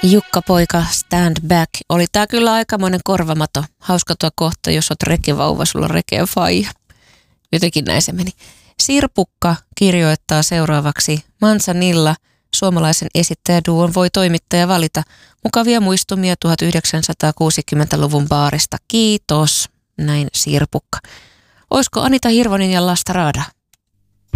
Jukka poika, stand back. Oli tää kyllä aikamoinen korvamato. Hauska tuo kohta, jos oot rekevauva, sulla on rekeä faija. Jotenkin näin se meni. Sirpukka kirjoittaa seuraavaksi. Manzanilla, suomalaisen esittäjäduon, voi toimittaja valita. Mukavia muistumia 1960-luvun baarista. Kiitos. Näin Sirpukka. Oisko Anita Hirvonen ja Lasta Raada?